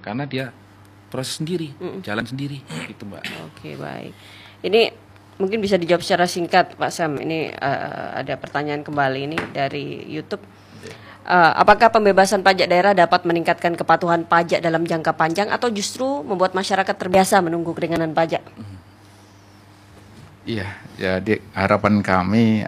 karena dia proses sendiri, jalan sendiri, gitu Mbak. Oke, baik. Ini mungkin bisa dijawab secara singkat, Pak Sam. Ini ada pertanyaan kembali ini dari YouTube. Apakah pembebasan pajak daerah dapat meningkatkan kepatuhan pajak dalam jangka panjang atau justru membuat masyarakat terbiasa menunggu keringanan pajak? Iya, jadi harapan kami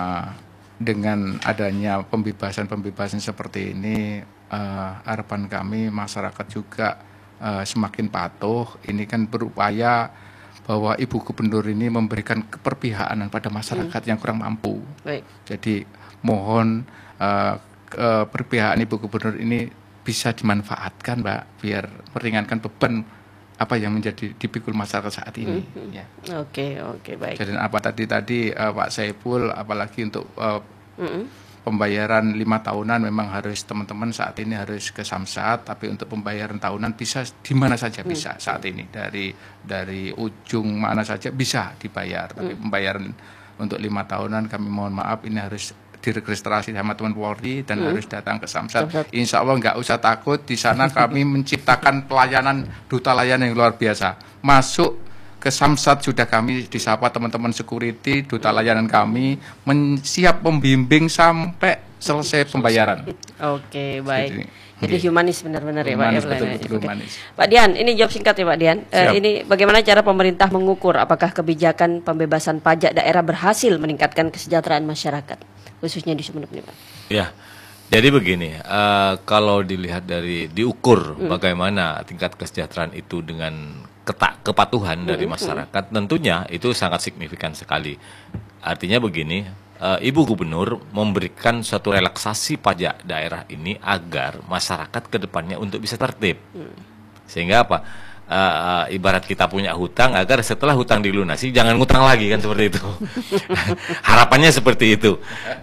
dengan adanya pembebasan seperti ini, harapan kami masyarakat juga semakin patuh. Ini kan berupaya bahwa Ibu Gubernur ini memberikan keperpihakan pada masyarakat yang kurang mampu. Baik. Jadi mohon keperpihakan Ibu Gubernur ini bisa dimanfaatkan, Mbak, biar meringankan beban apa yang menjadi dipikul masyarakat saat ini. Ya. Oke, baik. Jadi apa tadi Pak Saiful, apalagi untuk pembayaran 5 tahunan memang harus teman-teman saat ini harus ke Samsat, tapi untuk pembayaran tahunan bisa di mana saja bisa saat ini, dari ujung mana saja bisa dibayar. Tapi pembayaran untuk 5 tahunan kami mohon maaf ini harus diregistrasi sama teman Polri dan harus datang ke Samsat. Insya Allah nggak usah takut, di sana kami menciptakan pelayanan duta layanan yang luar biasa. Masuk ke Samsat sudah kami disapa teman-teman security, duta layanan kami siap membimbing sampai selesai pembayaran. Oke, baik. Jadi humanis benar-benar ya Pak. Betul, humanis. Pak Dian, ini jawab singkat ya Pak Dian. Ini bagaimana cara pemerintah mengukur apakah kebijakan pembebasan pajak daerah berhasil meningkatkan kesejahteraan masyarakat, khususnya di Sumeneb nih Pak? Ya, jadi begini, kalau dilihat diukur bagaimana tingkat kesejahteraan itu dengan kepatuhan dari masyarakat, tentunya itu sangat signifikan sekali. Artinya begini, Ibu Gubernur memberikan suatu relaksasi pajak daerah ini agar masyarakat ke depannya untuk bisa tertib. Sehingga apa? Ibarat kita punya hutang, agar setelah hutang dilunasi jangan ngutang lagi, kan seperti itu. Harapannya seperti itu.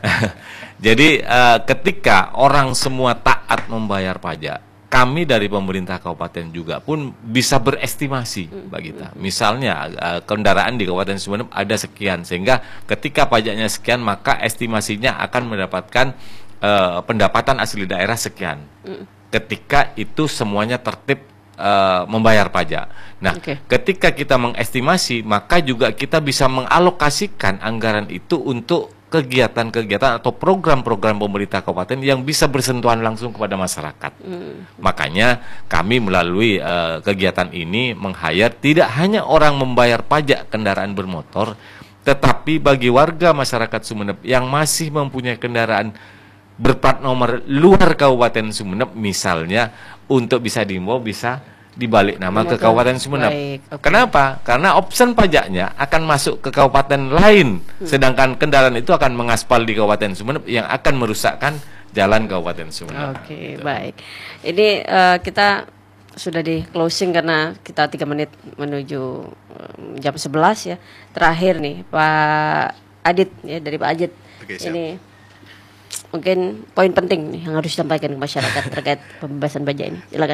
Jadi ketika orang semua taat membayar pajak, kami dari pemerintah kabupaten juga pun bisa berestimasi, Mbak Gita. Misalnya kendaraan di Kabupaten Sumeneb ada sekian, sehingga ketika pajaknya sekian maka estimasinya akan mendapatkan pendapatan asli daerah sekian. Ketika itu semuanya tertib membayar pajak. Nah, ketika kita mengestimasi, maka juga kita bisa mengalokasikan anggaran itu untuk kegiatan-kegiatan atau program-program pemerintah kabupaten yang bisa bersentuhan langsung kepada masyarakat. Makanya kami melalui kegiatan ini meng-hire tidak hanya orang membayar pajak kendaraan bermotor, tetapi bagi warga masyarakat Sumeneb yang masih mempunyai kendaraan berplat nomor luar Kabupaten Sumeneb, misalnya untuk bisa diimbau bisa dibalik nama ke Kabupaten Sumeneb. Kenapa? Karena option pajaknya akan masuk ke kabupaten lain, sedangkan kendaraan itu akan mengaspal di Kabupaten Sumeneb yang akan merusakkan jalan Kabupaten Sumeneb. Oke, baik. Ini kita sudah di closing karena kita 3 menit menuju jam 11 ya. Terakhir nih Pak Adit ya, dari Pak Ajit. Ini mungkin poin penting nih yang harus disampaikan ke masyarakat terkait pembebasan pajak ini. Silakan.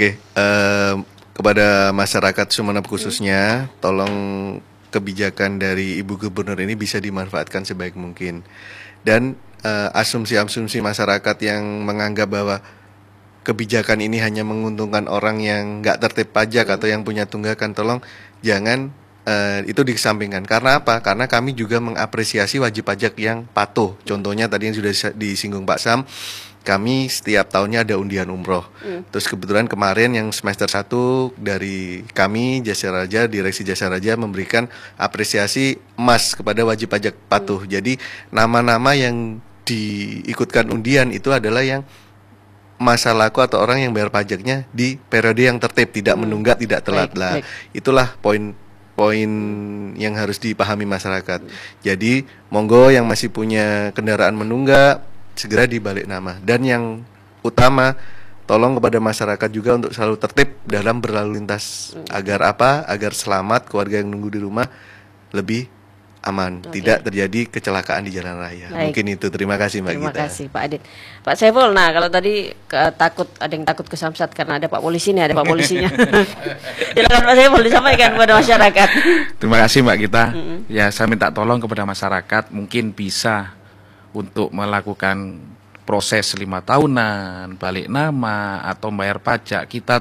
Kepada masyarakat Sumeneb khususnya, tolong kebijakan dari Ibu Gubernur ini bisa dimanfaatkan sebaik mungkin. Dan asumsi-asumsi masyarakat yang menganggap bahwa kebijakan ini hanya menguntungkan orang yang nggak tertib pajak atau yang punya tunggakan, tolong jangan itu dikesampingkan. Karena apa? Karena kami juga mengapresiasi wajib pajak yang patuh. Contohnya tadi yang sudah disinggung Pak Sam, kami setiap tahunnya ada undian umroh. Terus kebetulan kemarin yang semester 1 dari kami Jasa Raja, Direksi Jasa Raja memberikan apresiasi emas kepada wajib pajak patuh. Jadi nama-nama yang diikutkan undian itu adalah yang masa laku atau orang yang bayar pajaknya di periode yang tertib, tidak menunggak, tidak telat. Itulah poin yang harus dipahami masyarakat. Jadi monggo yang masih punya kendaraan menunggak segera dibalik nama. Dan yang utama, tolong kepada masyarakat juga untuk selalu tertib dalam berlalu lintas. Agar apa? Agar selamat, keluarga yang nunggu di rumah lebih aman, tidak terjadi kecelakaan di jalan raya. Mungkin itu. Terima kasih Mbak Gita. Terima kasih Pak Adit. Pak Saiful, nah kalau tadi ada yang takut ke Samsat karena ada Pak Polisi nih, ada Pak Polisinya. Silakan Pak Saiful disampaikan kepada masyarakat. Terima kasih Mbak Gita. Ya, saya minta tolong kepada masyarakat, mungkin bisa untuk melakukan proses 5 tahunan, balik nama atau bayar pajak. Kita